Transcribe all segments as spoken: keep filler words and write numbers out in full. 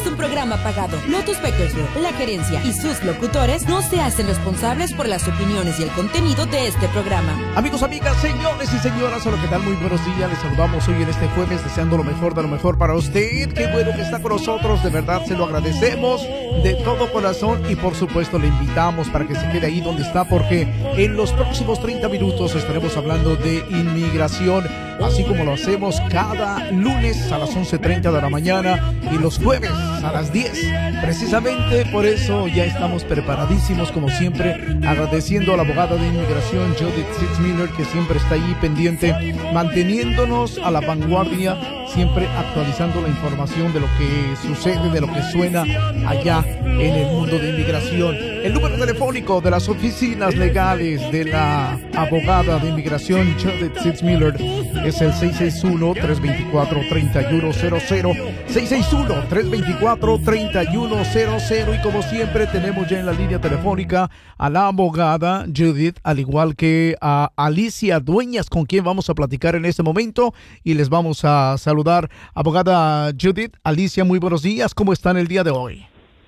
un programa pagado. Lotus Bakersfield, la gerencia y sus locutores no se hacen responsables por las opiniones y el contenido de este programa. Amigos, amigas, señores y señoras, hola, ¿qué tal? Muy buenos días. Les saludamos hoy en este jueves deseando lo mejor de lo mejor para usted. Qué bueno que está con nosotros, de verdad se lo agradecemos de todo corazón y por supuesto le invitamos para que se quede ahí donde está, porque en los próximos treinta minutos estaremos hablando de inmigración, así como lo hacemos cada lunes a las once treinta de la mañana y los jueves a las diez. Precisamente por eso ya estamos preparadísimos, como siempre, agradeciendo a la abogada de inmigración Judith Sitzmiller, que siempre está ahí pendiente, manteniéndonos a la vanguardia, siempre actualizando la información de lo que sucede, de lo que suena allá en el mundo de inmigración. El número telefónico de las oficinas legales de la abogada de inmigración Judith Sitzmiller es el seis seis uno, tres dos cuatro, tres uno cero cero, seis seis uno, tres dos cuatro, tres uno cero cero. Y como siempre tenemos ya en la línea telefónica a la abogada Judith, al igual que a Alicia Dueñas, con quien vamos a platicar en este momento y les vamos a saludar. Abogada Judith, Alicia, muy buenos días, ¿cómo están el día de hoy?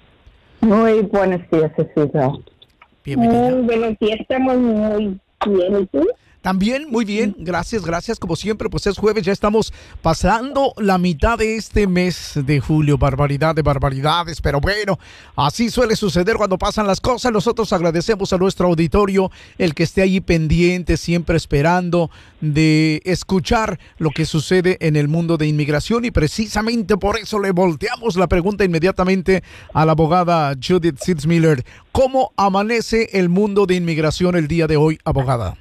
Muy buenos días, Cecilia. Bienvenida. Muy buenos días, estamos muy bien, ¿y tú? También, muy bien, gracias, gracias. Como siempre, pues es jueves, ya estamos pasando la mitad de este mes de julio. Barbaridad de barbaridades, pero bueno, así suele suceder cuando pasan las cosas. Nosotros agradecemos a nuestro auditorio el que esté allí pendiente, siempre esperando de escuchar lo que sucede en el mundo de inmigración, y precisamente por eso le volteamos la pregunta inmediatamente a la abogada Judith Sitzmiller. ¿Cómo amanece el mundo de inmigración el día de hoy, abogada?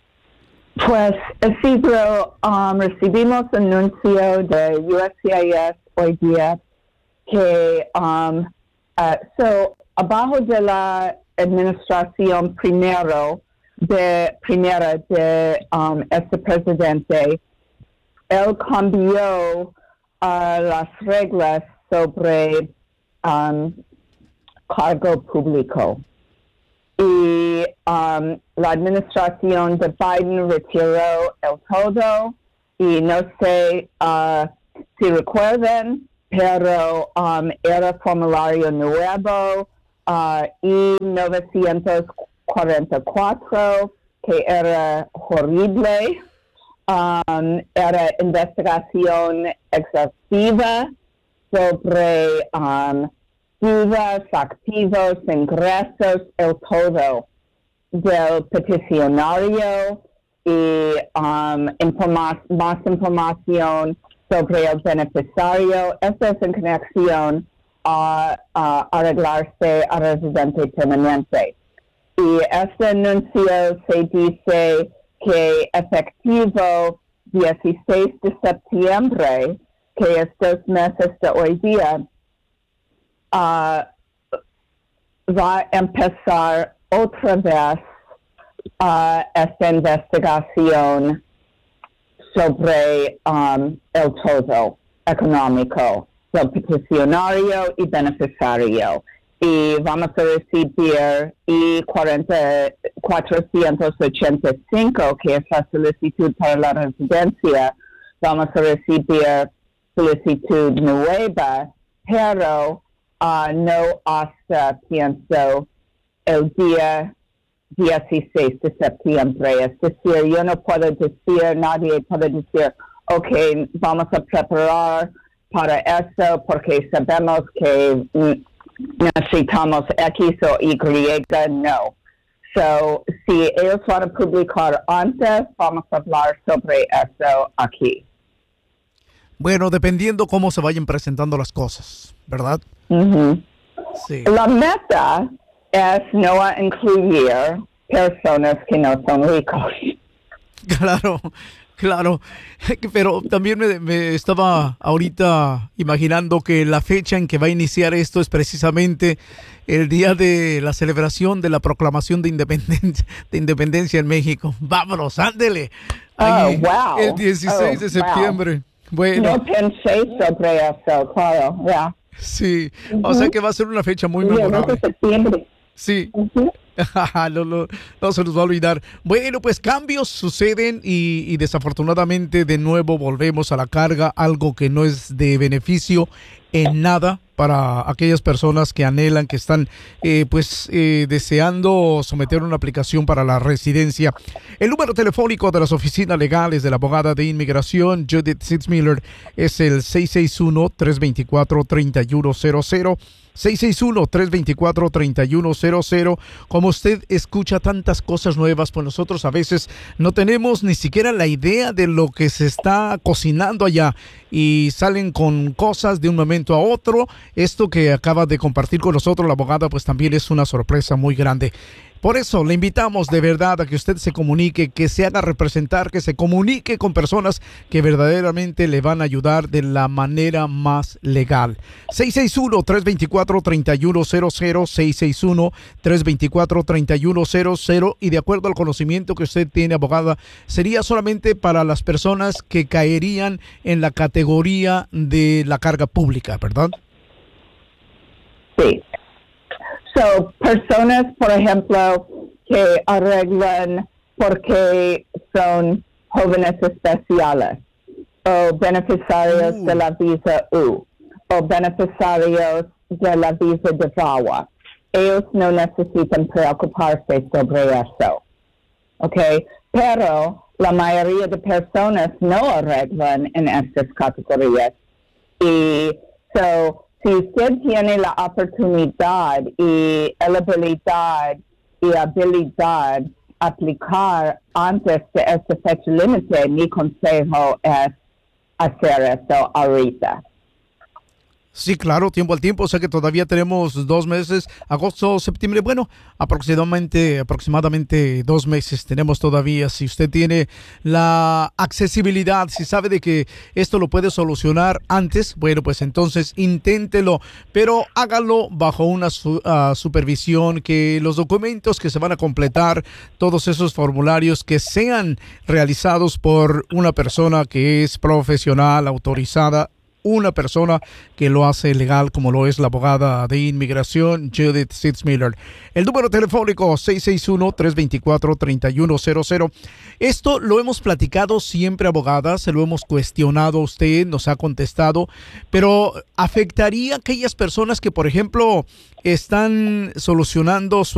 Pues, sí, pero um, recibimos anuncio de U S C I S hoy día que, um, uh, so, abajo de la administración primero, de, primera de um, este presidente, él cambió uh, las reglas sobre um, cargo público. Y um, la administración de Biden retiró el todo, y no sé uh, si recuerdan, pero um, era formulario nuevo uh, y novecientos cuarenta y cuatro, que era horrible. Um, era investigación exhaustiva sobre um, dudas, activos, ingresos, el todo del peticionario, y um, informa- más información sobre el beneficiario. Esto es en conexión a, a arreglarse a residente permanente. Y este anuncio se dice que efectivo dieciséis de septiembre, que es dos meses de hoy día, Uh, va a empezar otra vez uh, esta investigación sobre um, el todo económico del peticionario y beneficiario. Y vamos a recibir y cuatrocientos ochenta y cinco, que es la solicitud para la residencia, vamos a recibir solicitud nueva, pero Uh, no hasta, pienso, el día dieciséis de septiembre. Es decir, yo no puedo decir, nadie puede decir, ok, vamos a preparar para eso porque sabemos que mm, necesitamos X o Y. No. So, si ellos van a publicar antes, vamos a hablar sobre eso aquí. Bueno, dependiendo cómo se vayan presentando las cosas, ¿verdad? Uh-huh. Sí. La meta es no incluir personas que no son ricos. Claro, claro. Pero también me, me estaba ahorita imaginando que la fecha en que va a iniciar esto es precisamente el día de la celebración de la proclamación de independencia, de independencia en México. Vámonos, ándele. Ahí, oh, wow. El dieciséis oh, de septiembre. Wow. Bueno. No pensé sobre eso, claro, ya. Yeah. Sí, uh-huh. O sea que va a ser una fecha muy memorable. Septiembre. Sí. Uh-huh. no, no, no se nos va a olvidar. Bueno, pues cambios suceden y, y desafortunadamente de nuevo volvemos a la carga, algo que no es de beneficio en nada para aquellas personas que anhelan, que están eh, pues eh, deseando someter una aplicación para la residencia. El número telefónico de las oficinas legales de la abogada de inmigración Judith Sitzmiller es el seis seis uno, tres dos cuatro, tres uno cero cero. seis seis uno, tres dos cuatro, tres uno cero cero. Como usted escucha tantas cosas nuevas, pues nosotros a veces no tenemos ni siquiera la idea de lo que se está cocinando allá y salen con cosas de un momento a otro. Esto que acaba de compartir con nosotros la abogada, pues también es una sorpresa muy grande. Por eso le invitamos de verdad a que usted se comunique, que se haga representar, que se comunique con personas que verdaderamente le van a ayudar de la manera más legal. seis seis uno, tres dos cuatro, tres uno cero cero, seis seis uno, tres dos cuatro, tres uno cero cero, y de acuerdo al conocimiento que usted tiene, abogada, sería solamente para las personas que caerían en la categoría de la carga pública, ¿verdad? Sí. So, personas, por ejemplo, que arreglan porque son jóvenes especiales, o beneficiarios uh. de la visa U, o beneficiarios de la visa de V A W A. Ellos no necesitan preocuparse sobre eso. ¿Ok? Pero la mayoría de personas no arreglan en estas categorías. Y so, si usted tiene la oportunidad y elegibilidad y habilidad aplicar antes de esta fecha límite, mi consejo es hacer eso ahorita. Sí, claro, tiempo al tiempo. O sea que todavía tenemos dos meses, agosto, septiembre. Bueno, aproximadamente, aproximadamente dos meses tenemos todavía. Si usted tiene la accesibilidad, si sabe de que esto lo puede solucionar antes, bueno, pues entonces inténtelo. Pero hágalo bajo una su, uh, supervisión, que los documentos que se van a completar, todos esos formularios, que sean realizados por una persona que es profesional, autorizada, una persona que lo hace legal, como lo es la abogada de inmigración Judith Sitzmiller. El número telefónico seis seis uno, tres dos cuatro, tres uno cero cero. Esto lo hemos platicado siempre, abogada, se lo hemos cuestionado a usted, nos ha contestado, pero ¿afectaría a aquellas personas que, por ejemplo, están solucionando su